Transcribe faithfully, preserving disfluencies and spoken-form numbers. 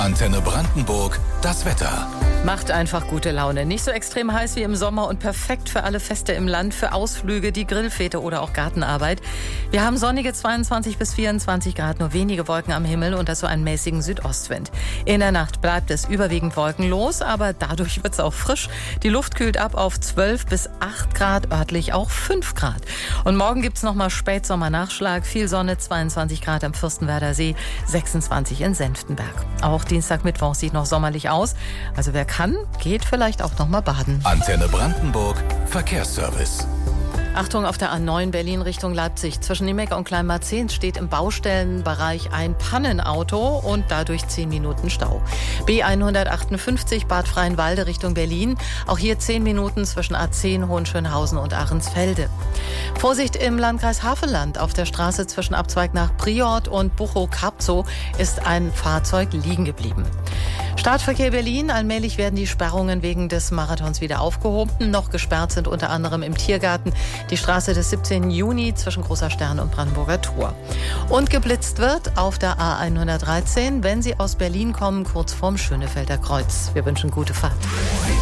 Antenne Brandenburg, das Wetter. Macht einfach gute Laune. Nicht so extrem heiß wie im Sommer und perfekt für alle Feste im Land, für Ausflüge, die Grillfete oder auch Gartenarbeit. Wir haben sonnige zweiundzwanzig bis vierundzwanzig Grad, nur wenige Wolken am Himmel und dazu einen mäßigen Südostwind. In der Nacht bleibt es überwiegend wolkenlos, aber dadurch wird es auch frisch. Die Luft kühlt ab auf zwölf bis acht Grad, örtlich auch fünf Grad. Und morgen gibt's nochmal Spätsommer-Nachschlag, viel Sonne, zweiundzwanzig Grad am Fürstenwerder See, sechsundzwanzig in Senftenberg. Auch Dienstag, Mittwoch sieht noch sommerlich aus. Also wer kann, geht vielleicht auch noch mal baden. Antenne Brandenburg, Verkehrsservice. Achtung, auf der A neun Berlin Richtung Leipzig. Zwischen Niemek und Kleinmarzehn steht im Baustellenbereich ein Pannenauto und dadurch zehn Minuten Stau. B hundertachtundfünfzig Bad Freienwalde Richtung Berlin. Auch hier zehn Minuten zwischen A zehn Hohenschönhausen und Ahrensfelde. Vorsicht im Landkreis Havelland. Auf der Straße zwischen Abzweig nach Priort und Buchow-Karpzow ist ein Fahrzeug liegen geblieben. Stadtverkehr Berlin. Allmählich werden die Sperrungen wegen des Marathons wieder aufgehoben. Noch gesperrt sind unter anderem im Tiergarten die Straße des siebzehnten Juni zwischen Großer Stern und Brandenburger Tor. Und geblitzt wird auf der A hundertdreizehn, wenn Sie aus Berlin kommen, kurz vorm Schönefelder Kreuz. Wir wünschen gute Fahrt.